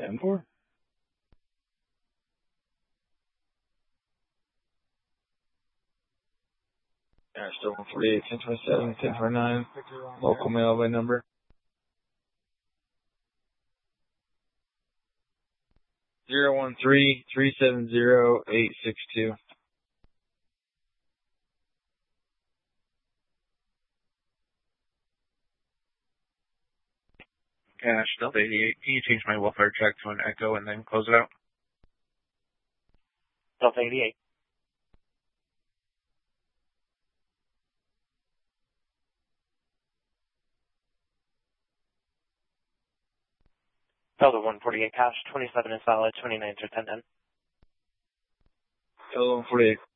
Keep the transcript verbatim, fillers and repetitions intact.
ten four. Yeah, still one forty-eight, ten twenty-seven, ten twenty-nine. Local mail by number. Zero one three three seven zero eight six two. Cash, Delta eighty-eight. Can you change my welfare check to an Echo and then close it out? Delta eighty-eight. Delta one forty-eight cash, twenty-seven is solid, twenty-nine to ten ten. Delta one forty-eight.